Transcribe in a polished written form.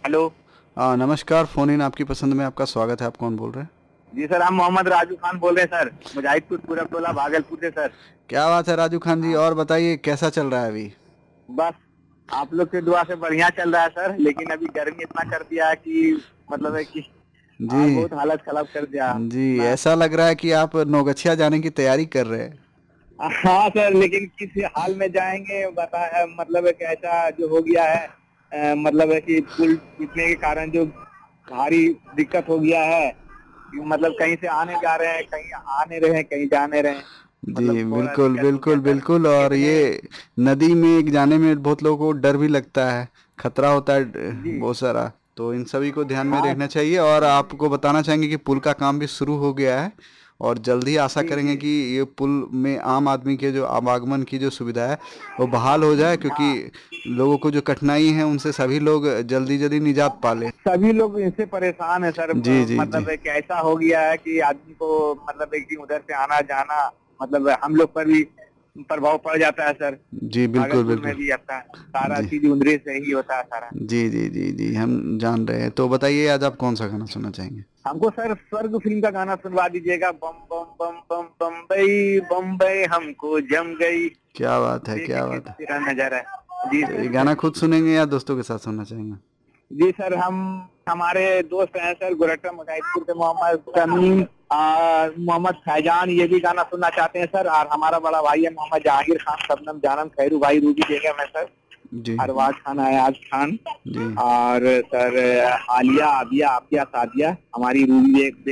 Hello. नमस्कार, phone इन आपकी पसंद में आपका स्वागत है। आप कौन बोल रहे हैं? जी सर, हम मोहम्मद राजू खान बोल रहे हैं सर, मुजाहिदपुर पूरब टोला भागलपुर से सर। क्या बात है राजू खान जी, हाँ, और बताइए कैसा चल रहा है अभी? बस आप लोग की दुआ से बढ़िया चल रहा है सर, लेकिन अभी गर्मी इतना कर दिया है कि मतलब है कि जी। बहुत हालत खराब कर दिया जी, ना। ऐसा लग रहा है कि आप नौगछिया जाने की तैयारी कर रहे हैं। हाँ सर, लेकिन किस हाल में जाएंगे बता, मतलब है कि ऐसा जो हो गया है, मतलब है कि पुल टूटने के कारण जो भारी दिक्कत हो गया है कि मतलब कहीं से आने जा रहे हैं, कहीं आ नहीं रहे हैं, कहीं जा नहीं रहे हैं। मतलब जी, थोड़ा बिल्कुल, दिक्कत हो गया बिल्कुल, सर। बिल्कुल। और इतने। ये नदी में जाने में बहुत लोगों को डर भी लगता है, खतरा होता है जी। बहुत सारा। तो इन सभी को ध्यान में हाँ। रखना चाहिए और आपको बताना चाहेंगे कि पुल का काम भी शुरू हो गया है और जल्द ही आशा जी। करेंगे जी। कि ये पुल में आम आदमी के जो आवागमन की जो सुविधा है वो बहाल हो जाए, क्योंकि हाँ, लोगों को जो कठिनाई है उनसे सभी लोग जल्दी जल्दी निजात पा लें। सभी लोग इससे परेशान है सर। जी जी जी। मतलब है कि ऐसा हो गया है कि आदमी को मतलब है कि उधर से आना जाना, मतलब हम लोग पर भी प्रभाव पड़ जाता है सर। जी बिल्कुल भागलपुर में बिल्कुल। भी अपना सारा जी चीज उधर से ही होता है सारा। जी जी जी जी, हम जान रहे हैं। तो बताइए आज आप कौन सा गाना सुनना चाहेंगे? हमको सर स्वर्ग फिल्म का गाना सुनवा दीजिएगा। बम बम बम बम बम्बई बम्बई हमको जम गई, क्या बात है, देख क्या के बात है। तेरा नजारा है। जी तो ये सर। गाना खुद सुनेंगे या दोस्तों के साथ सुनना चाहेंगे? जी सर, हम हमारे दोस्त हैं सर गोरखा मुजाहिदपुर से, मोहम्मद तमीम, मोहम्मद फैजान, ये भी गाना सुनना चाहते हैं सर। और हमारा बड़ा भाई है मोहम्मद जहांगीर खान, शबनम जानम, खैरू भाई, रूबी बेगम है सर, जी अरवाज खान, अयाज खान, जी। और सर आलिया, आबिया, आफिया, सादिया, हमारी रूबी